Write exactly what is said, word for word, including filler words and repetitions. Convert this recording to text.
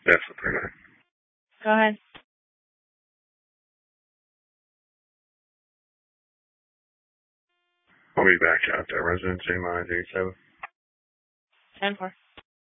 That's the thing. Go ahead. I'll be back out there. Residence eight nine eight seven. ten four.